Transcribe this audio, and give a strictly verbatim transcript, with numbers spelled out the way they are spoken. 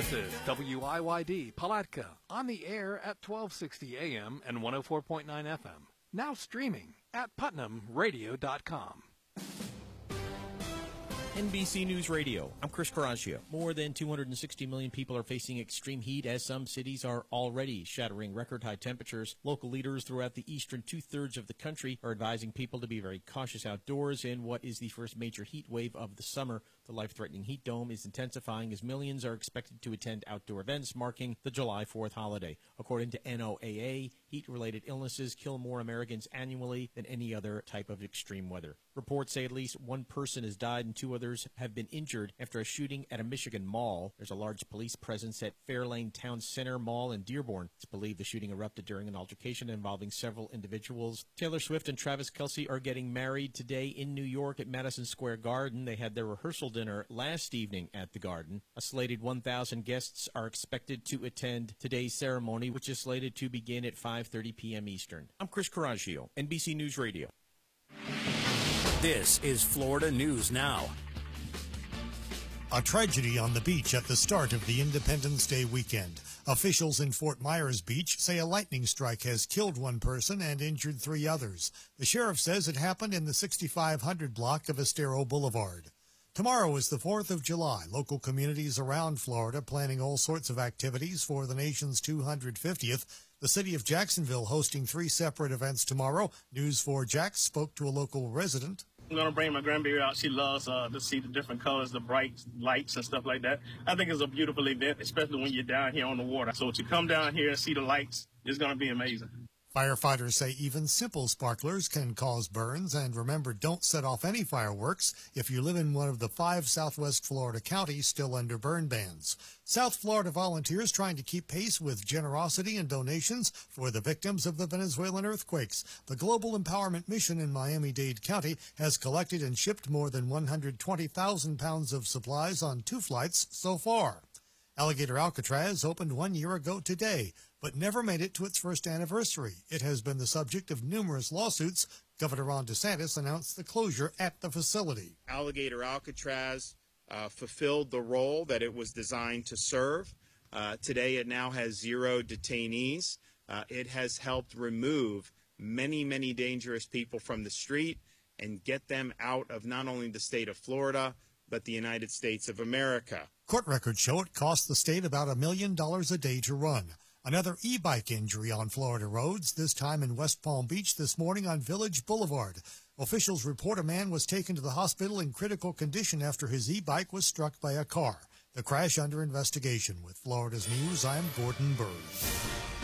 This is W I Y D Palatka, on the air at twelve sixty A M and one oh four point nine F M. Now streaming at putnam radio dot com. N B C News Radio. I'm Chris Caraccio. More than two hundred sixty million people are facing extreme heat as some cities are already shattering record-high temperatures. Local leaders throughout the eastern two-thirds of the country are advising people to be very cautious outdoors in what is the first major heat wave of the summer. The life-threatening heat dome is intensifying as millions are expected to attend outdoor events marking the July fourth holiday. According to N O A A, heat-related illnesses kill more Americans annually than any other type of extreme weather. Reports say at least one person has died and two others have been injured after a shooting at a Michigan mall. There's a large police presence at Fairlane Town Center Mall in Dearborn. It's believed the shooting erupted during an altercation involving several individuals. Taylor Swift and Travis Kelce are getting married today in New York at Madison Square Garden. They had their rehearsal dinner last evening at the Garden. A slated one thousand guests are expected to attend today's ceremony, which is slated to begin at five thirty p.m. Eastern. I'm Chris Caraccio, N B C News Radio. This is Florida News Now. A tragedy on the beach at the start of the Independence Day weekend. Officials in Fort Myers Beach say a lightning strike has killed one person and injured three others. The sheriff says it happened in the sixty-five hundred block of Estero Boulevard. Tomorrow is the fourth of July. Local communities around Florida planning all sorts of activities for the nation's two hundred fiftieth. The city of Jacksonville hosting three separate events tomorrow. News four Jax spoke to a local resident. I'm going to bring my grandbaby out. She loves uh, to see the different colors, the bright lights and stuff like that. I think it's a beautiful event, especially when you're down here on the water. So to come down here and see the lights is going to be amazing. Firefighters say even simple sparklers can cause burns, and remember, don't set off any fireworks if you live in one of the five Southwest Florida counties still under burn bans. South Florida volunteers trying to keep pace with generosity and donations for the victims of the Venezuelan earthquakes. The Global Empowerment Mission in Miami-Dade County has collected and shipped more than one hundred twenty thousand pounds of supplies on two flights so far. Alligator Alcatraz opened one year ago today, but never made it to its first anniversary. It has been the subject of numerous lawsuits. Governor Ron DeSantis announced the closure at the facility. Alligator Alcatraz uh, fulfilled the role that it was designed to serve. Uh, today it now has zero detainees. Uh, it has helped remove many, many dangerous people from the street and get them out of not only the state of Florida, but the United States of America. Court records show it cost the state about a million dollars a day to run. Another e-bike injury on Florida roads, this time in West Palm Beach this morning on Village Boulevard. Officials report a man was taken to the hospital in critical condition after his e-bike was struck by a car. The crash under investigation. With Florida's News, I'm Gordon Bird.